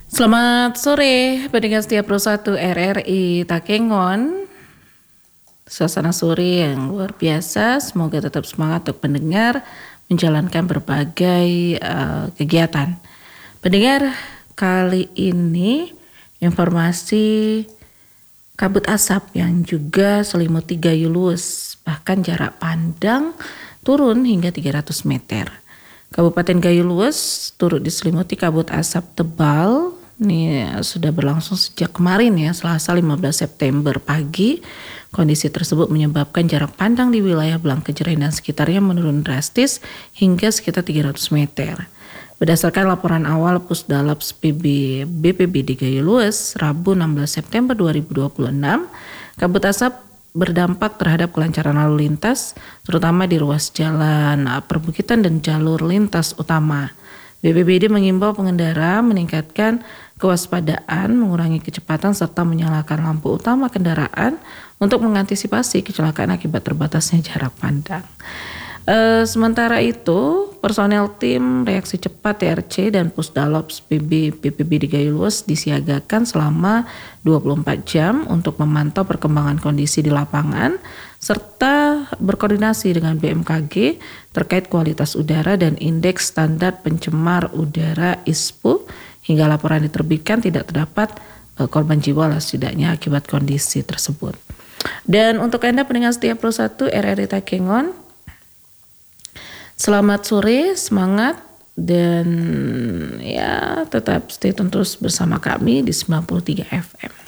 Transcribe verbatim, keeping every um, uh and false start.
Selamat sore, pendengar setia Pro satu R R I Takengon. Suasana sore yang luar biasa, semoga tetap semangat untuk pendengar menjalankan berbagai uh, kegiatan. Pendengar, kali ini informasi kabut asap yang juga selimuti Gayo Luwes, bahkan jarak pandang turun hingga tiga ratus meter. Kabupaten Gayo Luwes turut diselimuti kabut asap tebal. Ini sudah berlangsung sejak kemarin ya, Selasa lima belas September pagi. Kondisi tersebut menyebabkan jarak pandang di wilayah Blangkejeren dan sekitarnya menurun drastis hingga sekitar tiga ratus meter. Berdasarkan laporan awal Pusdalaps P B B P B D Gayo Luwes, Rabu enam belas September dua ribu dua puluh enam, kabut asap berdampak terhadap kelancaran lalu lintas, terutama di ruas jalan perbukitan dan jalur lintas utama. B P B D mengimbau pengendara meningkatkan kewaspadaan, mengurangi kecepatan serta menyalakan lampu utama kendaraan untuk mengantisipasi kecelakaan akibat terbatasnya jarak pandang. E, sementara itu, personel tim reaksi cepat T R C dan Pusdalops P B B P B D Gayo Luwes disiagakan selama dua puluh empat jam untuk memantau perkembangan kondisi di lapangan serta berkoordinasi dengan B M K G terkait kualitas udara dan indeks standar pencemar udara I S P U hingga laporan diterbitkan tidak terdapat e, korban jiwa lah setidaknya akibat kondisi tersebut. Dan untuk Anda pendengar setia Pro satu R R I Takengon, selamat sore, semangat, dan ya tetap stay tune terus bersama kami di sembilan puluh tiga F M.